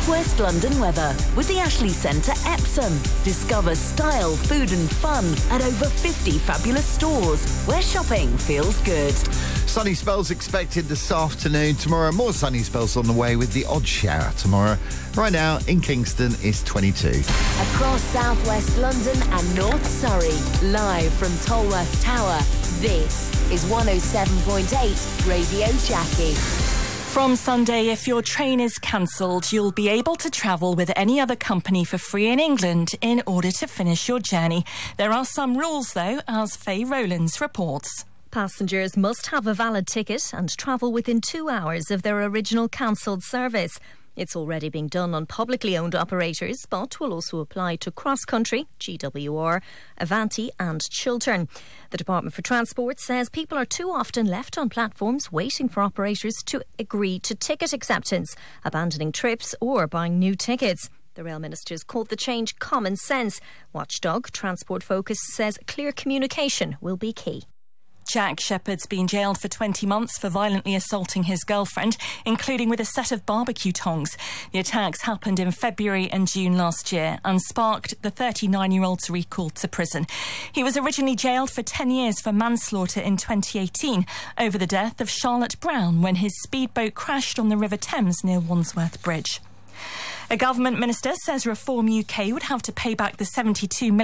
West London weather with the Ashley Centre Epsom. Discover style, food and fun at over 50 fabulous stores where shopping feels good. Sunny spells expected this afternoon. Tomorrow, more sunny spells on the way with the odd shower tomorrow. Right now, in Kingston, it's 22. Across southwest London and North Surrey, live from Tolworth Tower, this is 107.8 Radio Jackie. From Sunday, if your train is cancelled, you'll be able to travel with any other company for free in England in order to finish your journey. There are some rules, though, as Faye Rowlands reports. Passengers must have a valid ticket and travel within 2 hours of their original cancelled service. It's already being done on publicly owned operators, but will also apply to Cross Country, GWR, Avanti and Chiltern. The Department for Transport says people are too often left on platforms waiting for operators to agree to ticket acceptance, abandoning trips or buying new tickets. The Rail Minister's called the change common sense. Watchdog Transport Focus says clear communication will be key. Jack Shepherd's been jailed for 20 months for violently assaulting his girlfriend, including with a set of barbecue tongs. The attacks happened in February and June last year and sparked the 39-year-old's recall to prison. He was originally jailed for 10 years for manslaughter in 2018 over the death of Charlotte Brown when his speedboat crashed on the River Thames near Wandsworth Bridge. A government minister says Reform UK would have to pay back the £72 million